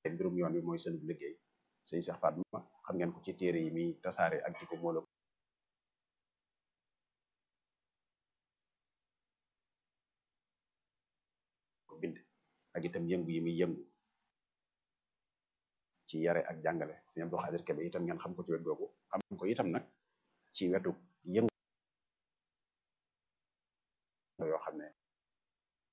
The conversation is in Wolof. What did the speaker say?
mbirum yoon wi mooy seen liggéey sëñ Cheikh Fatma xam ngeen ko ci téere yi mi tasaare ak di ko moolo ko bind ak itam yëngu yi muy yëngu ci yare ak jàngale sëñ Abdou Khadir Kébé itam ngeen xam ko ci wet googu xam ko itam nag ci wetu yëngu yoo xam ne